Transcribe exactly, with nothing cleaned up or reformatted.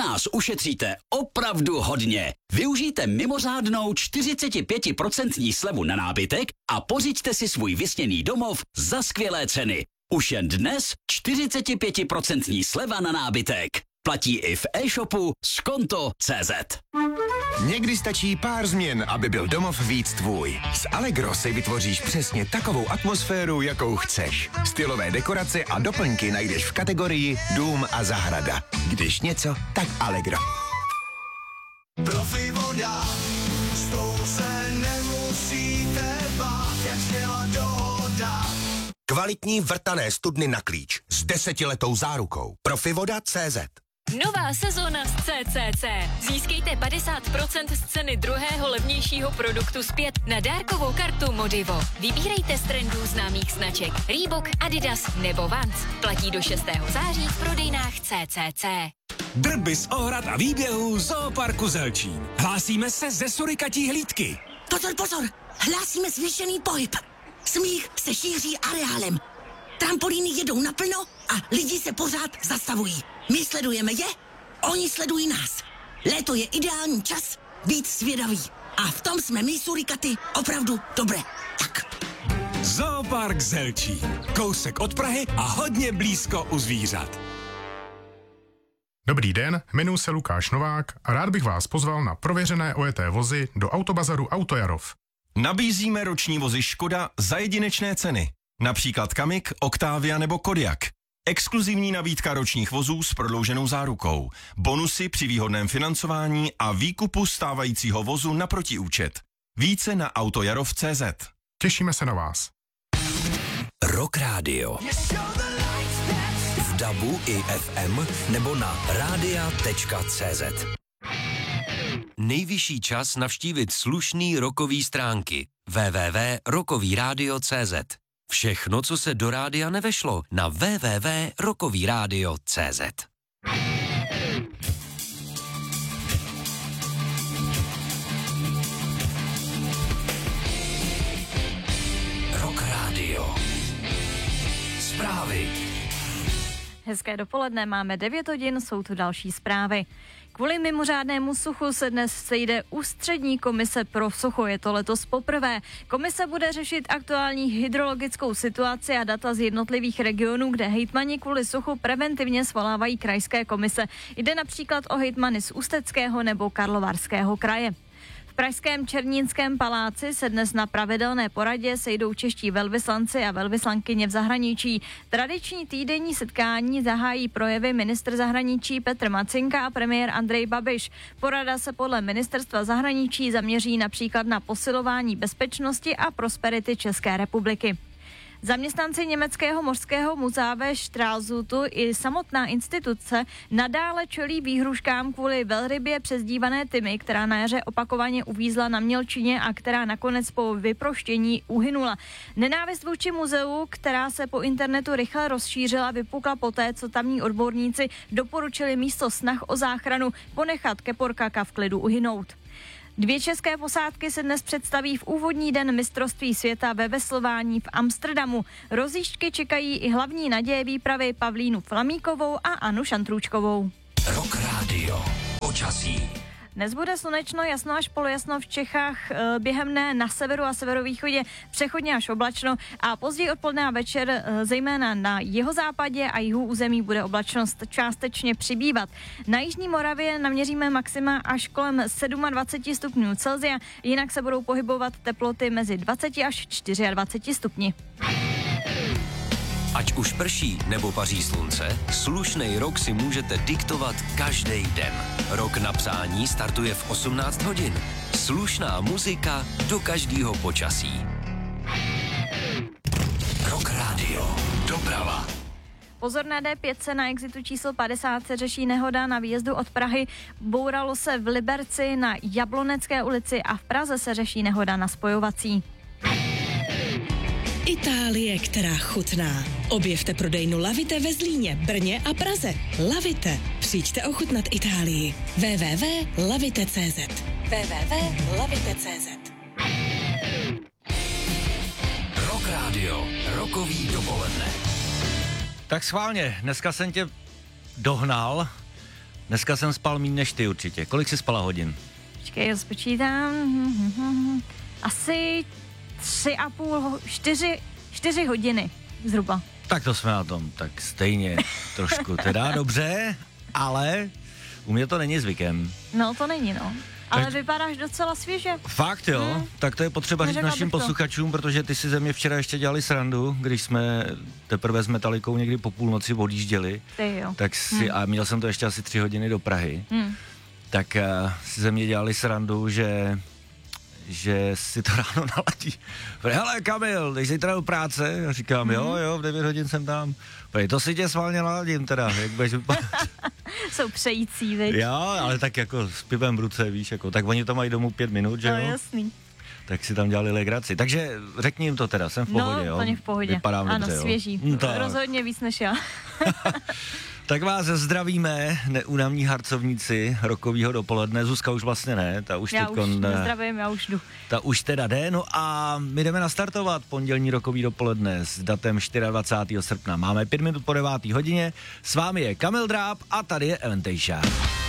nás ušetříte opravdu hodně. Využijte mimořádnou čtyřicet pět procent slevu na nábytek a pořiďte si svůj vysněný domov za skvělé ceny. Už jen dnes čtyřicet pět procent sleva na nábytek. Platí i v e-shopu skonto tečka cé zet. Někdy stačí pár změn, aby byl domov víc tvůj. S Allegro si vytvoříš přesně takovou atmosféru, jakou chceš. Stylové dekorace a doplňky najdeš v kategorii Dům a zahrada. Když něco, tak Allegro. Profi voda, s tou se nemusíte bát, jak zněla dohoda. Kvalitní vrtané studny na klíč s desetiletou zárukou. Profivoda tečka cé zet. Nová sezóna z C C C. Získejte padesát procent z ceny druhého levnějšího produktu zpět na dárkovou kartu Modivo. Vybírejte z trendů známých značek Reebok, Adidas nebo Vans. Platí do šestého září v prodejnách C C C. Drby z ohrad a výběhů Zooparku Zelčín. Hlásíme se ze surikatí hlídky. Pozor, pozor, hlásíme zvýšený pohyb. Smích se šíří areálem. Trampolíny jedou naplno a lidi se pořád zastavují. My sledujeme je, oni sledují nás. Léto je ideální čas být svědavý. A v tom jsme my, surikaty, opravdu dobré. Tak. Zoopark Zelčín. Kousek od Prahy a hodně blízko u zvířat. Dobrý den, jmenuji se Lukáš Novák a rád bych vás pozval na prověřené ojeté vozy do autobazaru Autojarov. Nabízíme roční vozy Škoda za jedinečné ceny. Například Kamik, Octavia nebo Kodiaq. Exkluzivní nabídka ročních vozů s prodlouženou zárukou. Bonusy při výhodném financování a výkupu stávajícího vozu na protiúčet. Více na autojarov tečka cé zet. Těšíme se na vás. Rock Radio. V dabu i ef em nebo na rádia tečka cé zet. Nejvyšší čas navštívit slušný rockový stránky w w w tečka rockový rádio tečka cé zet. Všechno, co se do rádia nevešlo, na w w w tečka rockový rádio tečka cé zet. Rock Radio. Zprávy. Hezké dopoledne, máme devět hodin, jsou tu další zprávy. Kvůli mimořádnému suchu se dnes sejde ústřední komise pro sucho. Je to letos poprvé. Komise bude řešit aktuální hydrologickou situaci a data z jednotlivých regionů, kde hejtmani kvůli suchu preventivně svolávají krajské komise. Jde například o hejtmany z Ústeckého nebo Karlovarského kraje. V pražském Černínském paláci se dnes na pravidelné poradě sejdou čeští velvyslanci a velvyslankyně v zahraničí. Tradiční týdenní setkání zahájí projevy ministr zahraničí Petr Macinka a premiér Andrej Babiš. Porada se podle ministerstva zahraničí zaměří například na posilování bezpečnosti a prosperity České republiky. Zaměstnanci německého mořského muzea ve Stralsutu i samotná instituce nadále čelí výhruškám kvůli velrybě přezdívané Timmy, která na jaře opakovaně uvízla na mělčině a která nakonec po vyproštění uhynula. Nenávist vůči muzeu, která se po internetu rychle rozšířila, vypukla poté, co tamní odborníci doporučili místo snah o záchranu ponechat keporkaka v klidu uhynout. Dvě české posádky se dnes představí v úvodní den mistrovství světa ve veslování v Amsterdamu. Rozjížďky čekají i hlavní naděje výpravy Pavlínu Flamíkovou a Anu Šantrůčkovou. Rock Radio. Počasí. Dnes bude slunečno, jasno až polojasno v Čechách, během dne na severu a severovýchodě přechodně až oblačno a později odpoledne a večer zejména na jihozápadě a jihu území bude oblačnost částečně přibývat. Na jižní Moravě naměříme maxima až kolem dvacet sedm stupňů Celsia, jinak se budou pohybovat teploty mezi dvacet až dvacet čtyři stupni. Ať už prší nebo paří slunce, slušnej rok si můžete diktovat každý den. Rok na psání startuje v osmnáct hodin. Slušná muzika do každého počasí. Rock Radio. Doprava. Pozor na D pět na exitu číslo padesát se řeší nehoda na výjezdu od Prahy. Bouralo se v Liberci na Jablonecké ulici a v Praze se řeší nehoda na spojovací. Itálie, která chutná. Objevte prodejnu Lavite ve Zlíně, Brně a Praze. Lavite. Přijďte ochutnat Itálii. w w w tečka lavite tečka cé zet w w w tečka lavite tečka cé zet. Rock Radio. Rokový dopoledne. Tak schválně, dneska jsem tě dohnal. Dneska jsem spal méně než ty určitě. Kolik jsi spala hodin? Počkej, já spočítám. Asi tři a půl, čtyři, čtyři hodiny zhruba. Tak to jsme na tom, tak stejně trošku teda dobře, ale u mě to není zvykem. No to není, no. Ale tak... vypadáš docela svěže. Fakt jo, hmm. Tak to je potřeba říct našim posluchačům, protože ty si ze mě včera ještě dělali srandu, když jsme teprve s Metalikou někdy po půlnoci odjížděli. Ty jo. Tak si, hmm. a měl jsem to ještě asi tři hodiny do Prahy, hmm. tak uh, si ze mě dělali srandu, že že si to ráno naladí. Hele Kamil, jdeš zítra do práce? A říkám, mm-hmm. jo, jo, v devět hodin jsem tam. Prej, to si tě sválně naladím teda, jak budeš vypadat. Jsou přející, viď? Jo, ale tak jako s pivem v ruce, víš, jako, tak oni to mají domů pět minut, že jo? No jasný. Tak si tam dělali legraci. Takže řekni jim to teda, jsem v pohodě, no, jo? No, úplně v pohodě. Vypadám ano, dobře, svěží. Jo? No, rozhodně víc než já. Tak vás zdravíme, neúnavní harcovníci rokovýho dopoledne. Zuzka už vlastně ne, ta už já teďkon... Já už nezdravím, já už jdu. Ta už teda jde, no a my jdeme nastartovat pondělní rokový dopoledne s datem dvacátého čtvrtého srpna. Máme pět minut po devátý hodině, s vámi je Kamil Dráb a tady je Ellen Tejša.